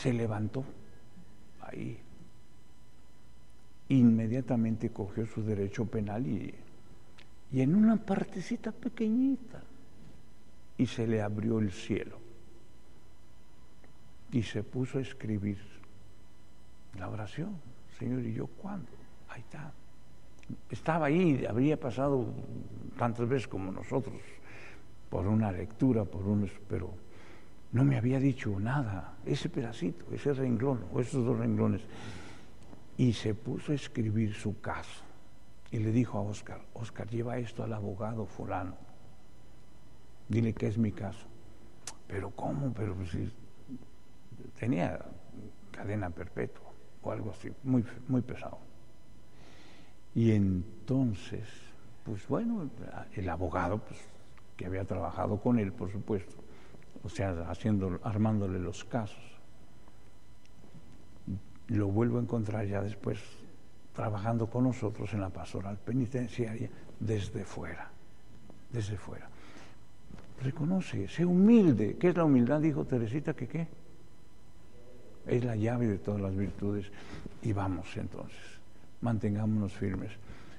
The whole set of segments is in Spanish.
se levantó ahí. Inmediatamente cogió su derecho penal y en una partecita pequeñita, y se le abrió el cielo. Y se puso a escribir la oración. Señor, ¿y yo cuándo? Ahí está. Estaba ahí, habría pasado tantas veces como nosotros, por una lectura, pero no me había dicho nada, ese pedacito, ese renglón, o esos dos renglones. Y se puso a escribir su caso. Y le dijo a Óscar, lleva esto al abogado fulano. Dile que es mi caso. ¿Pero cómo? Pero pues, tenía cadena perpetua o algo así, muy, muy pesado. Y entonces, pues bueno, el abogado, pues, que había trabajado con él, por supuesto, o sea, armándole los casos, lo vuelvo a encontrar ya después trabajando con nosotros en la pastoral penitenciaria desde fuera. Reconoce, sé humilde. ¿Qué es la humildad? Dijo Teresita, que ¿qué? Es la llave de todas las virtudes. Y vamos entonces, mantengámonos firmes.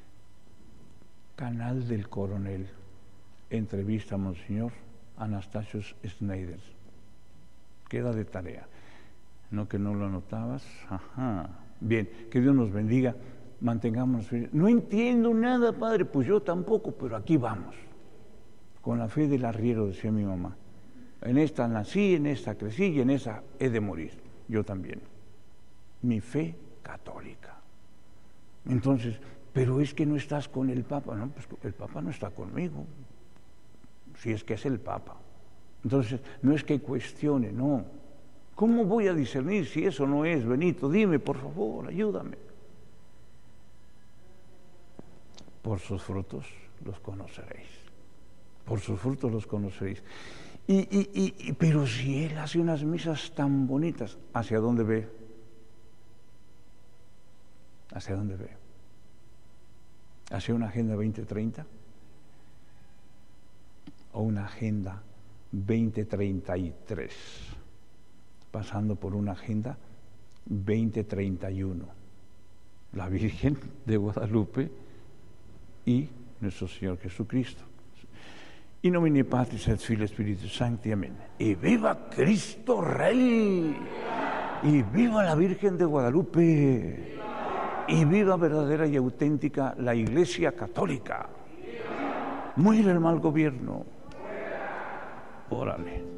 Canal del Coronel, entrevista a Monseñor Anastasio Schneider. Queda de tarea. ¿No que no lo anotabas? Ajá. Bien, que Dios nos bendiga, mantengámonos firmes. No entiendo nada, padre, pues yo tampoco, pero aquí vamos. Con la fe del arriero, decía mi mamá. En esta nací, en esta crecí y en esa he de morir. Yo también. Mi fe católica. Entonces, pero es que no estás con el Papa. No, pues el Papa no está conmigo. Si es que es el Papa. Entonces, no es que cuestione, no. ¿Cómo voy a discernir si eso no es, Benito? Dime, por favor, ayúdame. Por sus frutos los conoceréis. Por sus frutos los conoceréis. Pero si él hace unas misas tan bonitas, ¿hacia dónde ve? ¿Hacia dónde ve? ¿Hacia una Agenda 2030? ¿O una Agenda 2033? Pasando por una Agenda 2031. La Virgen de Guadalupe y nuestro Señor Jesucristo. In nomine Patris et Filii et Spiritus Sancti. Amén. Y viva Cristo Rey. Y viva la Virgen de Guadalupe. Y viva verdadera y auténtica la Iglesia Católica. Muera el mal gobierno. Órale.